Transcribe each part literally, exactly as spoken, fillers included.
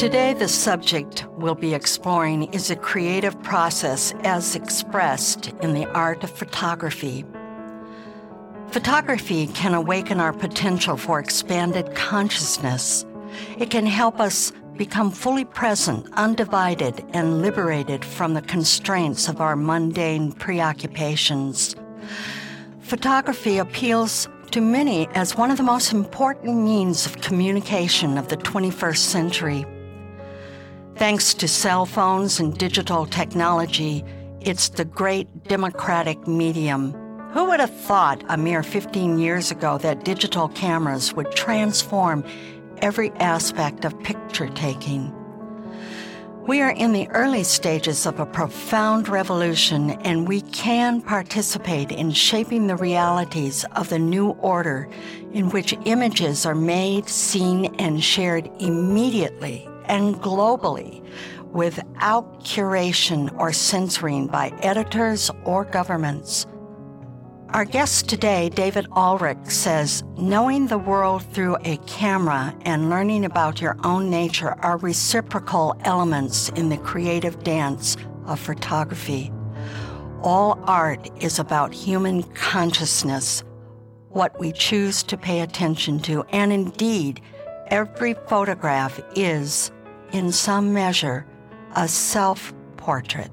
Today, the subject we'll be exploring is a creative process as expressed in the art of photography. Photography can awaken our potential for expanded consciousness. It can help us become fully present, undivided, and liberated from the constraints of our mundane preoccupations. Photography appeals to many as one of the most important means of communication of the twenty-first century. Thanks to cell phones and digital technology, it's the great democratic medium. Who would have thought a mere fifteen years ago that digital cameras would transform every aspect of picture taking? We are in the early stages of a profound revolution, and we can participate in shaping the realities of the new order in which images are made, seen, and shared immediately and globally without curation or censoring by editors or governments. Our guest today, David Ulrich, says knowing the world through a camera and learning about your own nature are reciprocal elements in the creative dance of photography. All art is about human consciousness, what we choose to pay attention to, and indeed, every photograph is, in some measure, a self-portrait.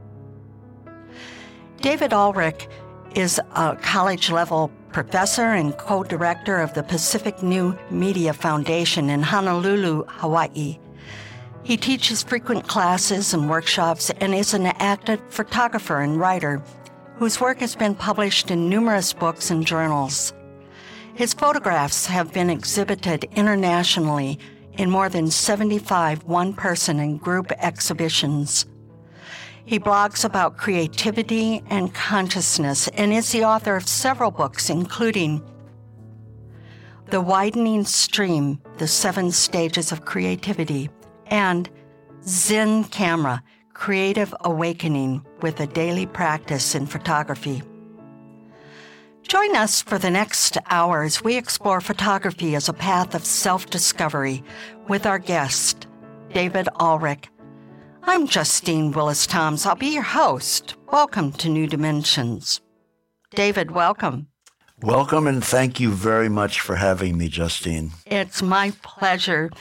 David Ulrich is a college-level professor and co-director of the Pacific New Media Foundation in Honolulu, Hawaii. He teaches frequent classes and workshops and is an active photographer and writer whose work has been published in numerous books and journals. His photographs have been exhibited internationally in more than seventy-five one-person and group exhibitions. He blogs about creativity and consciousness and is the author of several books, including The Widening Stream, The Seven Stages of Creativity, and Zen Camera, Creative Awakening with a Daily Practice in Photography. Join us for the next hour as we explore photography as a path of self-discovery with our guest, David Ulrich. I'm Justine Willis-Toms. I'll be your host. Welcome to New Dimensions. David, welcome. Welcome, and thank you very much for having me, Justine. It's my pleasure.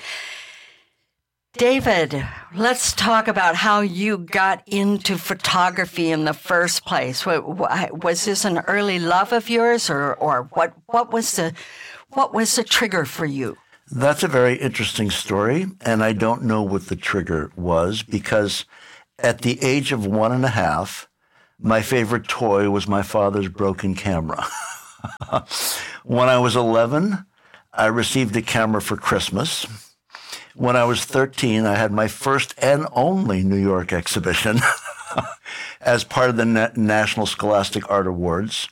David, let's talk about how you got into photography in the first place. Was this an early love of yours, or, or what, what was the, what was the trigger for you? That's a very interesting story, and I don't know what the trigger was, because at the age of one and a half, my favorite toy was my father's broken camera. When I was eleven, I received a camera for Christmas. When I was thirteen, I had my first and only New York exhibition as part of the Na- National Scholastic Art Awards.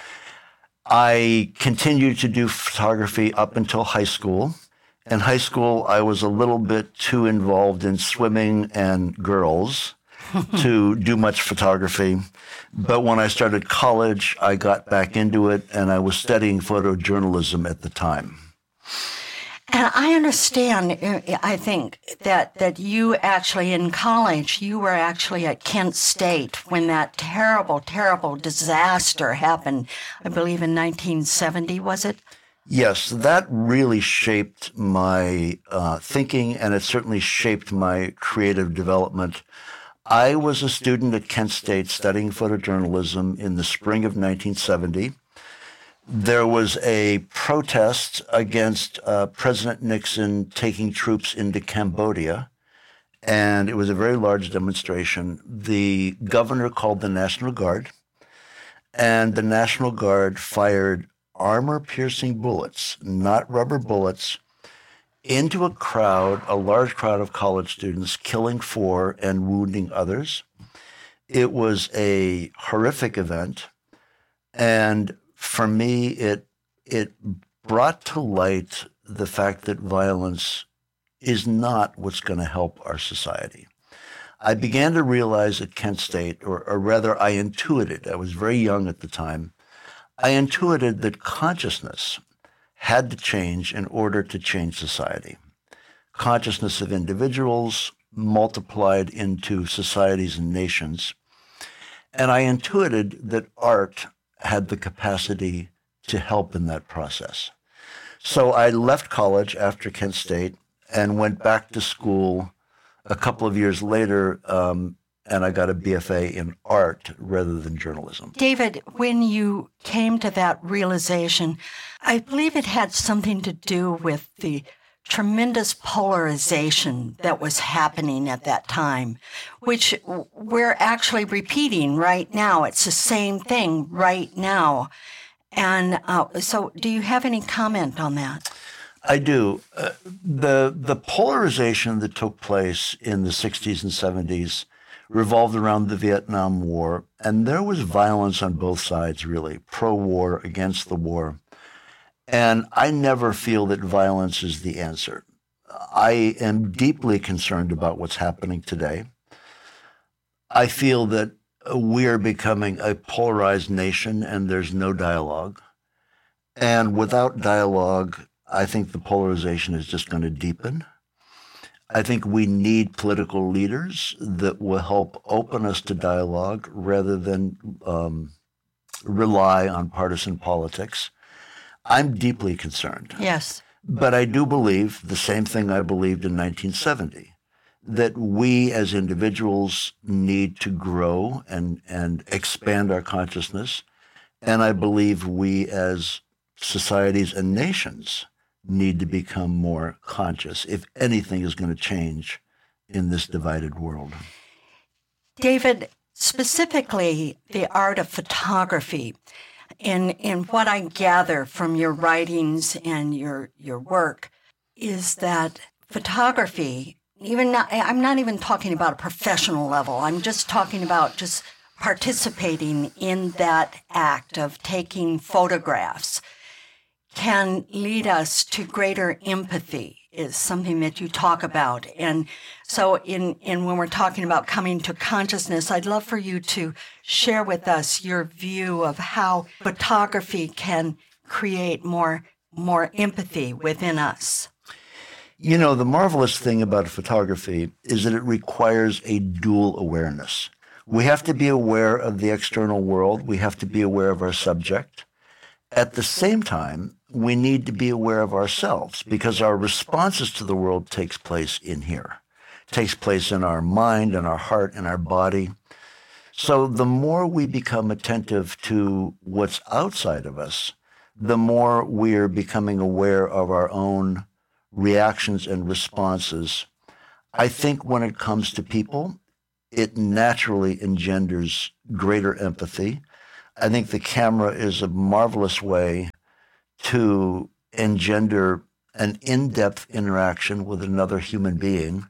I continued to do photography up until high school. In high school, I was a little bit too involved in swimming and girls to do much photography. But when I started college, I got back into it, and I was studying photojournalism at the time. And I understand, I think, that, that you actually, in college, you were actually at Kent State when that terrible, terrible disaster happened, I believe in nineteen seventy, was it? Yes, that really shaped my uh, thinking, and it certainly shaped my creative development. I was a student at Kent State studying photojournalism in the spring of nineteen seventy. There was a protest against uh, President Nixon taking troops into Cambodia, and it was a very large demonstration. The governor called the National Guard, and the National Guard fired armor-piercing bullets, not rubber bullets, into a crowd, a large crowd of college students, killing four and wounding others. It was a horrific event, and for me, it it brought to light the fact that violence is not what's going to help our society. I began to realize at Kent State, or, or rather I intuited, I was very young at the time, I intuited that consciousness had to change in order to change society. consciousness of individuals multiplied into societies and nations. And I intuited that art had the capacity to help in that process. So I left college after Kent State and went back to school a couple of years later, um, and I got a B F A in art rather than journalism. David, when you came to that realization, I believe it had something to do with the tremendous polarization that was happening at that time, which we're actually repeating right now. It's the same thing right now. And uh, so do you have any comment on that? I do. Uh, the the polarization that took place in the sixties and seventies revolved around the Vietnam War, and there was violence on both sides, really, pro-war, against the war. And I never feel that violence is the answer. I am deeply concerned about what's happening today. I feel that we are becoming a polarized nation and there's no dialogue. And without dialogue, I think the polarization is just going to deepen. I think we need political leaders that will help open us to dialogue rather than um, rely on partisan politics. I'm deeply concerned. Yes. But I do believe the same thing I believed in nineteen seventy, that we as individuals need to grow and, and expand our consciousness. And I believe we as societies and nations need to become more conscious if anything is going to change in this divided world. David, specifically the art of photography, in in what I gather from your writings and your your work, is that photography, even not, I'm not even talking about a professional level, I'm just talking about just participating in that act of taking photographs, can lead us to greater empathy, is something that you talk about. And so in, in when we're talking about coming to consciousness, I'd love for you to share with us your view of how photography can create more, more empathy within us. You know, the marvelous thing about photography is that it requires a dual awareness. We have to be aware of the external world. We have to be aware of our subject. At the same time, we need to be aware of ourselves because our responses to the world takes place in here, takes place in our mind and our heart and our body. So the more we become attentive to what's outside of us, the more we're becoming aware of our own reactions and responses. I think when it comes to people, it naturally engenders greater empathy. I think the camera is a marvelous way to engender an in-depth interaction with another human being.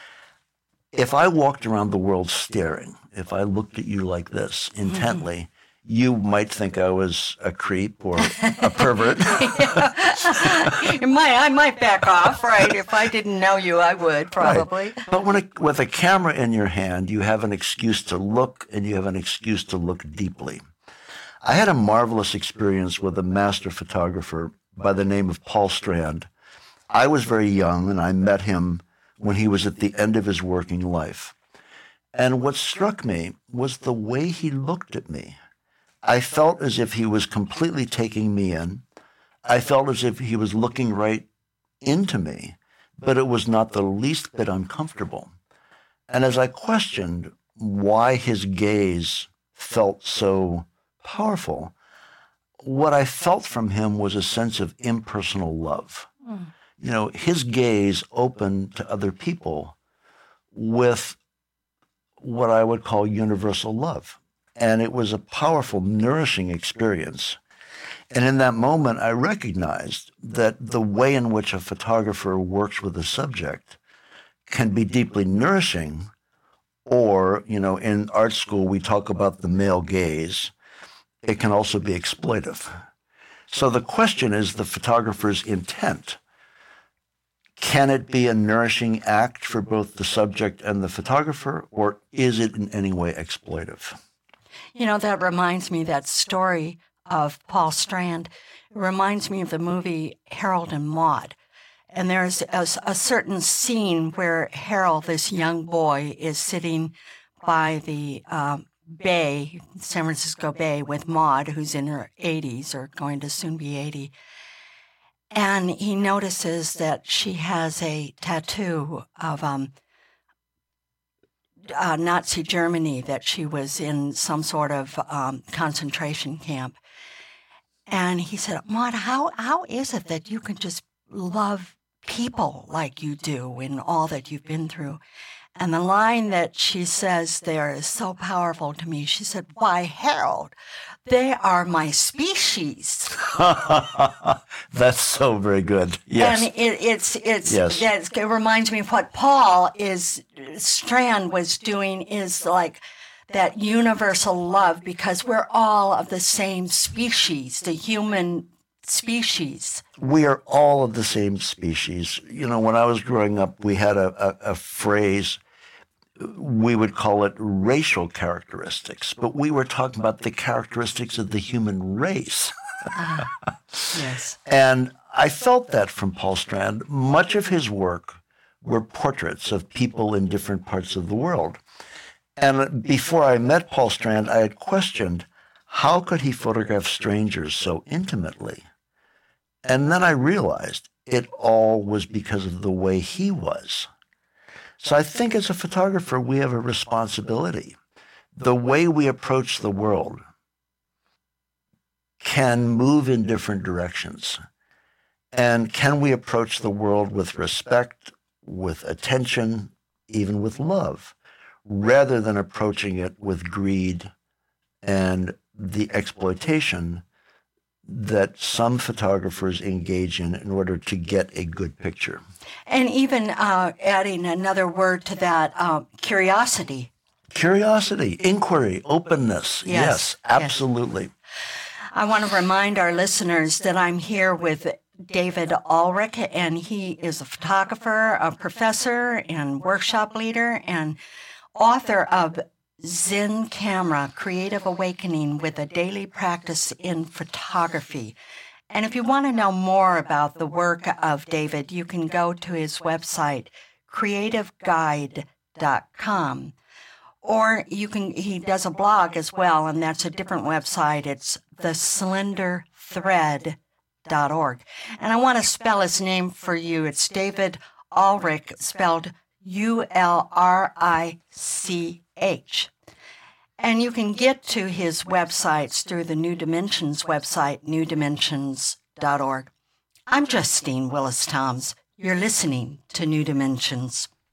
If I walked around the world staring, if I looked at you like this intently, mm-hmm. you might think I was a creep or a pervert. might, I might back off, right? If I didn't know you, I would probably. Right. But when a, with a camera in your hand, you have an excuse to look and you have an excuse to look deeply. I had a marvelous experience with a master photographer by the name of Paul Strand. I was very young, and I met him when he was at the end of his working life. And what struck me was the way he looked at me. I felt as if he was completely taking me in. I felt as if he was looking right into me, but it was not the least bit uncomfortable. And as I questioned why his gaze felt so powerful, what I felt from him was a sense of impersonal love. Mm. You know, his gaze opened to other people with what I would call universal love. And it was a powerful, nourishing experience. And in that moment, I recognized that the way in which a photographer works with a subject can be deeply nourishing, or, you know, in art school, we talk about the male gaze. It can also be exploitive. So the question is the photographer's intent. Can it be a nourishing act for both the subject and the photographer, or is it in any way exploitive? You know, that reminds me, that story of Paul Strand, it reminds me of the movie Harold and Maude. And there's a, a certain scene where Harold, this young boy, is sitting by the um, bay, San Francisco Bay, with Maud, who's in her eighties or going to soon be eighty. And he notices that she has a tattoo of um, uh, Nazi Germany, that she was in some sort of um, concentration camp. And he said, Maud, how, how is it that you can just love people like you do in all that you've been through? And the line that she says there is so powerful to me. She said, why, Harold, they are my species. That's so very good. Yes. And it, it's, it's, yes. it's, it reminds me of what Paul is, Strand was doing, is like that universal love, because we're all of the same species, the human species. We are all of the same species. You know, when I was growing up, we had a, a, a phrase, we would call it racial characteristics, but we were talking about the characteristics of the human race. Ah, yes. And I felt that from Paul Strand. Much of his work were portraits of people in different parts of the world. And before I met Paul Strand, I had questioned, how could he photograph strangers so intimately? And then I realized it all was because of the way he was. So I think as a photographer, we have a responsibility. The way we approach the world can move in different directions. And can we approach the world with respect, with attention, even with love, rather than approaching it with greed and the exploitation that some photographers engage in in order to get a good picture. And even uh, adding another word to that, uh, curiosity. Curiosity, inquiry, openness. Yes, yes absolutely. Yes. I want to remind our listeners that I'm here with David Ulrich, and he is a photographer, a professor, and workshop leader, and author of Zen Camera, Creative Awakening with a Daily Practice in Photography. And if you want to know more about the work of David, you can go to his website, creative guide dot com. Or you can, he does a blog as well, and that's a different website. It's the slender thread dot org. And I want to spell his name for you. It's David Ulrich, spelled U L R I C H. And you can get to his websites through the New Dimensions website, new dimensions dot org. I'm Justine Willis Toms. You're listening to New Dimensions.